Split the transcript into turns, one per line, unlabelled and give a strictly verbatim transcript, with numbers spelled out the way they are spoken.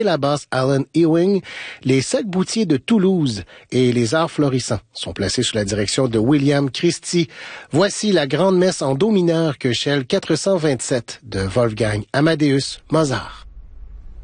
la basse Alan Ewing, les Sept Boutiers de Toulouse et les Arts Florissants sont placés sous la direction de William Christie. Voici la grande messe en do mineur que Shell quatre cent vingt-sept de Wolfgang Amadeus Mozart.